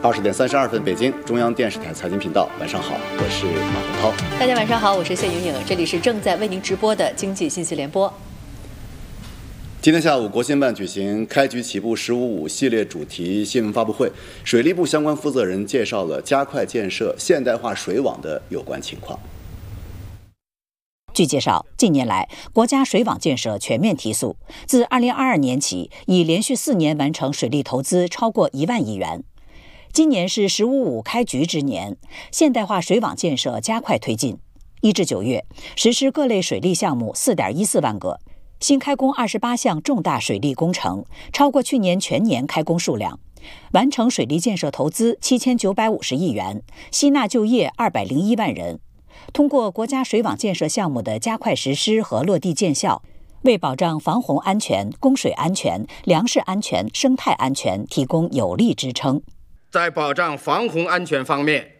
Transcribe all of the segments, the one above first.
20点32分，北京中央电视台财经频道，晚上好，我是马洪涛。 大家晚上好，我是谢莹莹，这里是正在为您直播的经济信息联播。 今天下午，国新办举行开局起步“15+5”系列主题新闻发布会，水利部相关负责人介绍了加快建设现代化水网的有关情况。 据介绍，近年来国家水网建设全面提速，自2022年起，已连续4年完成水利投资超过1万亿元。今年是“15+5”开局之年，现代化水网建设加快推进。1至9月，实施各类水利项目4.14万个。新开工28项重大水利工程，超过去年全年开工数量，完成水利建设投资7950亿元，吸纳就业201万人。通过国家水网建设项目的加快实施和落地见效，为保障防洪安全、供水安全、粮食安全、生态安全提供有力支撑。 在保障防洪安全方面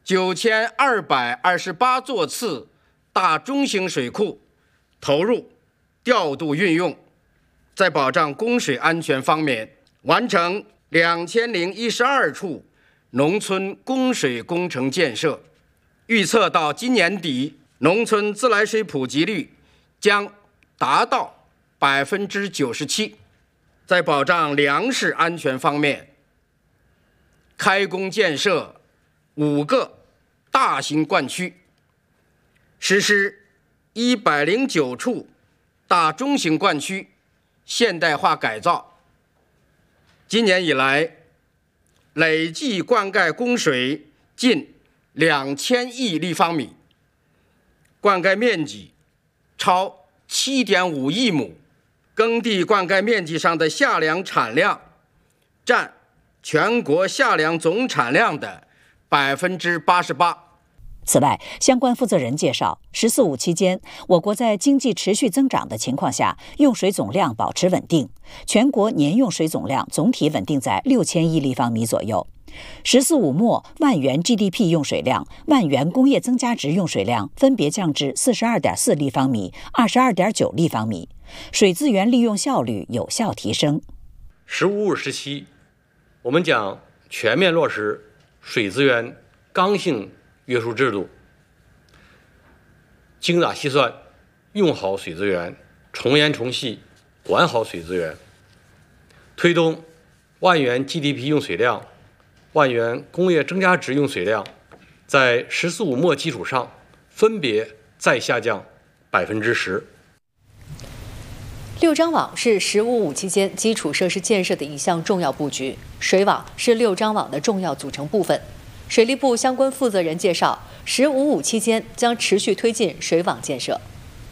，9228座次大中型水库投入调度运用；在保障供水安全方面，完成2012处农村供水工程建设。预测到今年底，农村自来水普及率将达到97%。在保障粮食安全方面，开工建设5个大型灌区，实施109处大中型灌区现代化改造。今年以来，累计灌溉供水近2000亿立方米，灌溉面积超7.5亿亩，耕地灌溉面积上的夏粮产量占全国夏粮总产量的88%。 此外，相关负责人介绍，“15+5”期间，我国在经济持续增长的情况下，用水总量保持稳定，全国年用水总量总体稳定在6000亿立方米左右。“14+5”末万元 GDP 用水量、万元工业增加值用水量分别降至42.4立方米、22.9立方米，水资源利用效率有效提升。 “15+5”时期，我们将全面落实水资源刚性约束制度，精打细算用好水资源，从严从细管好水资源，推动万元 GDP 用水量、万元工业增加值用水量在“15+5”末基础上分别再下降10%。 六张网是“15+5”期间基础设施建设的一项重要布局，水网是六张网的重要组成部分。水利部相关负责人介绍，“15+5”期间将持续推进水网建设。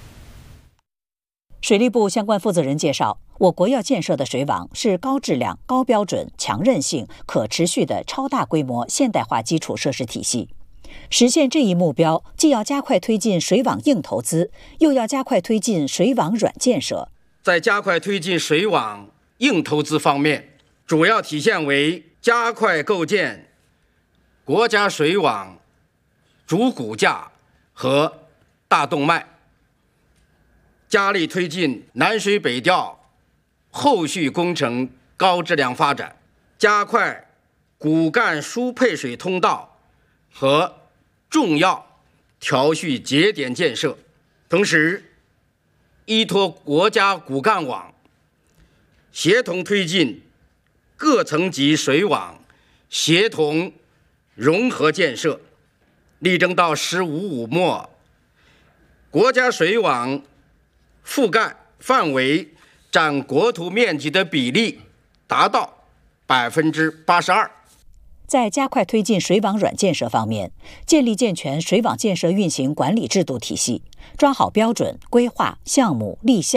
水利部相关负责人介绍，我国要建设的水网是高质量、高标准、强韧性、可持续的超大规模现代化基础设施体系。实现这一目标，既要加快推进水网硬投资，又要加快推进水网软建设。 在加快推进水网硬投资方面，主要体现为加快构建国家水网主骨架和大动脉，加力推进南水北调后续工程高质量发展，加快骨干输配水通道和重要调蓄节点建设，同时依托国家骨干网，协同推进各层级水网协同融合建设，力争到“15+5”末，国家水网覆盖范围占国土面积的比例达到82%。 在加快推进水网软建设方面，建立健全水网建设运行管理制度体系，抓好标准、规划、项目、立项